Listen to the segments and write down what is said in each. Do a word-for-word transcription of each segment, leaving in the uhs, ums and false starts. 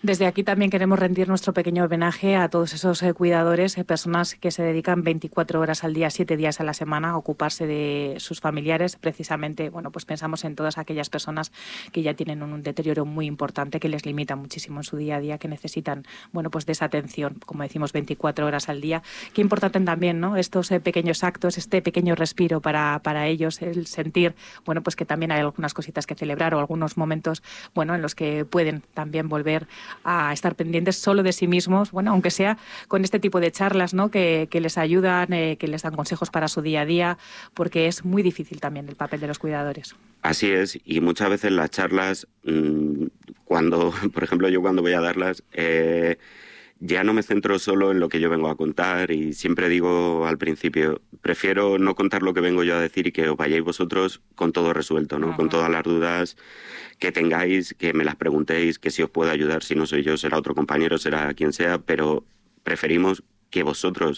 Desde aquí también queremos rendir nuestro pequeño homenaje a todos esos eh, cuidadores, eh, personas que se dedican veinticuatro horas al día, siete días a la semana a ocuparse de sus familiares. Precisamente, bueno, pues pensamos en todas aquellas personas que ya tienen un, un deterioro muy importante, que les limita muchísimo en su día a día, que necesitan, bueno, pues de esa atención, como decimos, veinticuatro horas al día. Qué importante también, ¿no? Estos eh, pequeños actos, este pequeño respiro para, para ellos, el sentir, bueno, pues que también hay algunas cositas que celebrar o algunos momentos, bueno, en los que pueden también volver a estar pendientes solo de sí mismos, bueno, aunque sea con este tipo de charlas, ¿no? Que, que les ayudan, eh, que les dan consejos para su día a día, porque es muy difícil también el papel de los cuidadores. Así es, y muchas veces las charlas, mmm, cuando, por ejemplo, yo cuando voy a darlas, eh, ya no me centro solo en lo que yo vengo a contar y siempre digo al principio, prefiero no contar lo que vengo yo a decir y que os vayáis vosotros con todo resuelto, ¿no? Uh-huh. Con todas las dudas que tengáis, que me las preguntéis, que si os puedo ayudar, si no soy yo, será otro compañero, será quien sea, pero preferimos que vosotros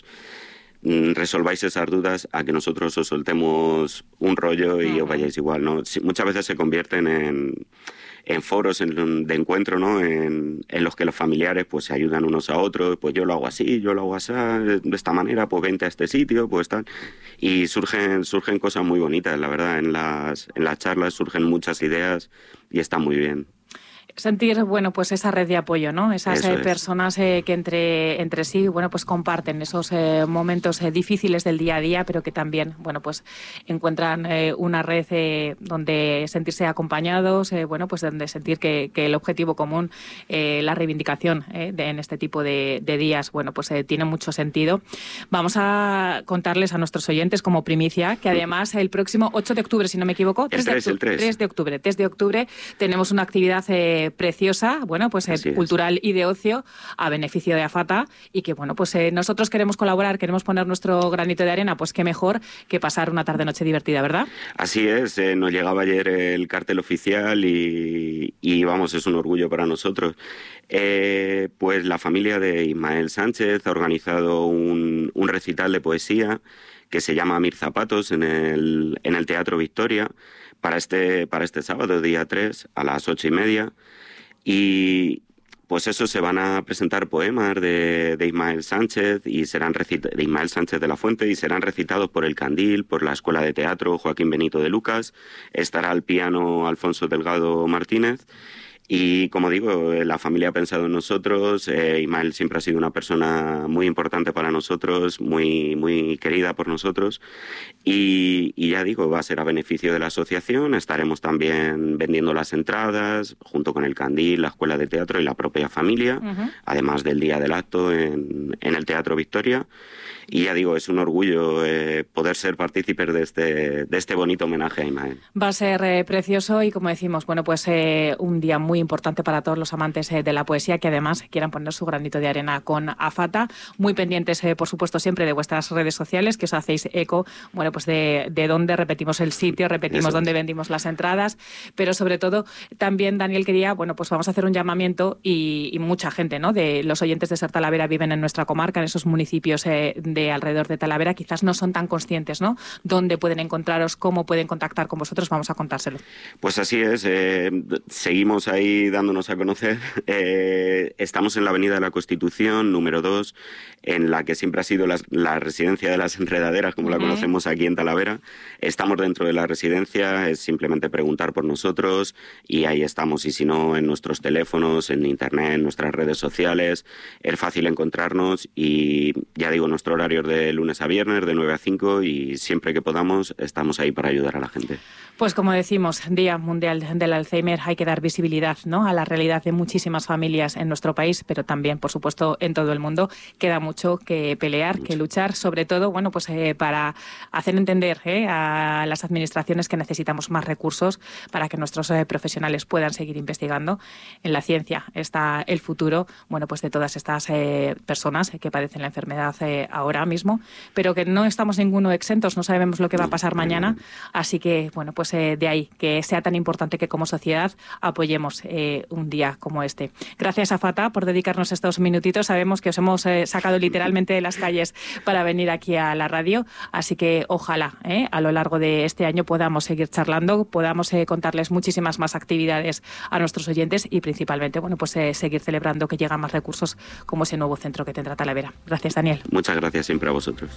mm, resolváis esas dudas a que nosotros os soltemos un rollo y uh-huh. os vayáis igual, ¿no? Si, muchas veces se convierten en... en foros en, de encuentro, ¿no? En, en los que los familiares pues se ayudan unos a otros, pues yo lo hago así, yo lo hago así, de esta manera, pues vente a este sitio, pues tal. Y surgen, surgen cosas muy bonitas, la verdad, en las, en las charlas surgen muchas ideas y está muy bien. Sentir, bueno, pues esa red de apoyo, ¿no? Esas eh, es. personas eh, que entre, entre sí, bueno, pues comparten esos eh, momentos eh, difíciles del día a día, pero que también, bueno, pues encuentran eh, una red eh, donde sentirse acompañados, eh, bueno, pues donde sentir que, que el objetivo común, eh, la reivindicación eh, de, en este tipo de, de días, bueno, pues eh, tiene mucho sentido. Vamos a contarles a nuestros oyentes como primicia que además el próximo ocho de octubre, si no me equivoco, tres de octubre, tres de octubre, tres de octubre tenemos una actividad eh, preciosa, bueno, pues eh, cultural y de ocio a beneficio de AFATA y que, bueno, pues eh, nosotros queremos colaborar, queremos poner nuestro granito de arena, pues qué mejor que pasar una tarde-noche divertida, ¿verdad? Así es, eh, nos llegaba ayer el cartel oficial y, y vamos, es un orgullo para nosotros. Eh, pues la familia de Ismael Sánchez ha organizado un, un recital de poesía que se llama Mir Zapatos en el, en el Teatro Victoria para este, para este sábado, día tres, a las ocho y media. Y pues eso, se van a presentar poemas de, de Ismael Sánchez y serán recit- de Ismael Sánchez de la Fuente y serán recitados por el Candil, por la Escuela de Teatro Joaquín Benito de Lucas. Estará al piano Alfonso Delgado Martínez. Y como digo, la familia ha pensado en nosotros, eh, Ismael siempre ha sido una persona muy importante para nosotros, muy, muy querida por nosotros y, y ya digo, va a ser a beneficio de la asociación, estaremos también vendiendo las entradas junto con el Candil, la Escuela de Teatro y la propia familia, uh-huh. además del día del acto en, en el Teatro Victoria. Y ya digo, es un orgullo eh, poder ser partícipes de este, de este bonito homenaje a Ismael. Va a ser eh, precioso y, como decimos, bueno, pues eh, un día muy importante para todos los amantes eh, de la poesía que además quieran poner su granito de arena con AFATA. Muy pendientes, eh, por supuesto, siempre de vuestras redes sociales, que os hacéis eco, bueno, pues de, de dónde repetimos el sitio, repetimos dónde vendimos las entradas, pero sobre todo también, Daniel, quería, bueno, pues vamos a hacer un llamamiento y, y mucha gente, ¿no?, de los oyentes de Ser Talavera viven en nuestra comarca, en esos municipios eh, de alrededor de Talavera, quizás no son tan conscientes, ¿no?, dónde pueden encontraros, cómo pueden contactar con vosotros. Vamos a contárselo. Pues así es, eh, seguimos ahí dándonos a conocer. Eh, estamos en la Avenida de la Constitución, número dos, en la que siempre ha sido la, la residencia de las enredaderas, como uh-huh. la conocemos aquí en Talavera. Estamos dentro de la residencia, es simplemente preguntar por nosotros y ahí estamos. Y si no, en nuestros teléfonos, en internet, en nuestras redes sociales, es fácil encontrarnos y ya digo, nuestro horario es de lunes a viernes, de nueve a cinco y siempre que podamos estamos ahí para ayudar a la gente. Pues como decimos, Día Mundial del Alzheimer, hay que dar visibilidad, ¿no?, a la realidad de muchísimas familias en nuestro país, pero también, por supuesto, en todo el mundo. Queda mucho que pelear, mucho. que luchar, sobre todo, bueno, pues eh, para hacer entender eh, a las administraciones que necesitamos más recursos para que nuestros eh, profesionales puedan seguir investigando. En la ciencia está el futuro, bueno, pues de todas estas eh, personas que padecen la enfermedad eh, ahora mismo, pero que no estamos ninguno exentos, no sabemos lo que va a pasar mañana, así que, bueno, pues eh, de ahí que sea tan importante que como sociedad apoyemos eh, un día como este. Gracias a Fata por dedicarnos estos minutitos. Sabemos que os hemos eh, sacado literalmente de las calles para venir aquí a la radio, así que ojalá eh, a lo largo de este año podamos seguir charlando, podamos eh, contarles muchísimas más actividades a nuestros oyentes y principalmente bueno, pues, eh, seguir celebrando que llegan más recursos como ese nuevo centro que tendrá Talavera. Gracias, Daniel. Muchas gracias siempre a vosotros.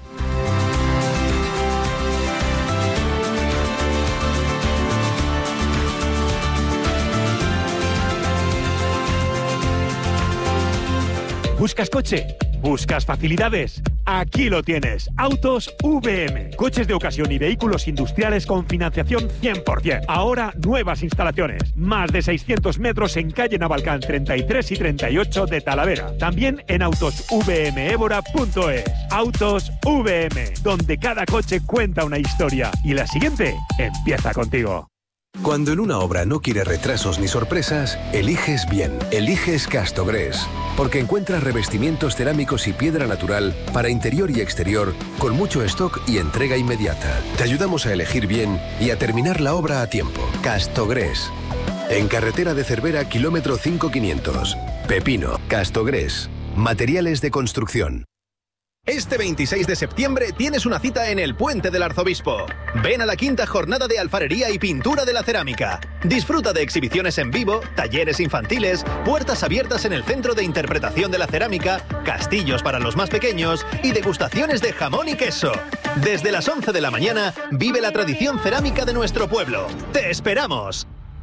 ¿Buscas coche? ¿Buscas facilidades? Aquí lo tienes. Autos V M. Coches de ocasión y vehículos industriales con financiación cien por ciento. Ahora nuevas instalaciones. Más de seiscientos metros en calle Navalcán treinta y tres y treinta y ocho de Talavera. También en autos v m évora punto es. Autos V M, donde cada coche cuenta una historia. Y la siguiente empieza contigo. Cuando en una obra no quieres retrasos ni sorpresas, eliges bien. Eliges Castogres. Porque encuentras revestimientos cerámicos y piedra natural para interior y exterior con mucho stock y entrega inmediata. Te ayudamos a elegir bien y a terminar la obra a tiempo. Castogres. En carretera de Cervera, kilómetro cinco quinientos. Pepino. Castogres. Materiales de construcción. Este veintiséis de septiembre tienes una cita en el Puente del Arzobispo. Ven a la quinta jornada de alfarería y pintura de la cerámica. Disfruta de exhibiciones en vivo, talleres infantiles, puertas abiertas en el Centro de Interpretación de la Cerámica, castillos para los más pequeños y degustaciones de jamón y queso. Desde las once de la mañana, vive la tradición cerámica de nuestro pueblo. ¡Te esperamos!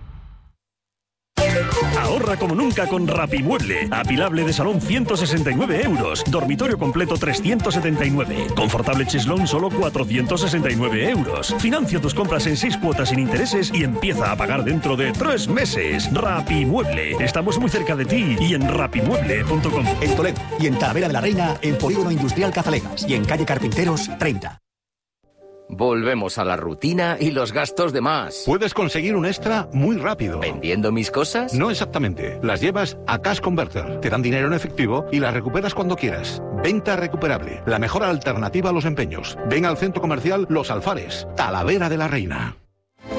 Ahorra como nunca con Rapimueble. Apilable de salón ciento sesenta y nueve euros. Dormitorio completo trescientos setenta y nueve. Confortable cheslón solo cuatrocientos sesenta y nueve euros. Financia tus compras en seis cuotas sin intereses y empieza a pagar dentro de tres meses. Rapimueble. Estamos muy cerca de ti y en rapimueble punto com. En Toledo y en Talavera de la Reina, en Polígono Industrial Cazalegas y en calle Carpinteros treinta. Volvemos a la rutina y los gastos de más. Puedes conseguir un extra muy rápido. ¿Vendiendo mis cosas? No exactamente. Las llevas a Cash Converter. Te dan dinero en efectivo y las recuperas cuando quieras. Venta recuperable. La mejor alternativa a los empeños. Ven al centro comercial Los Alfares, Talavera de la Reina.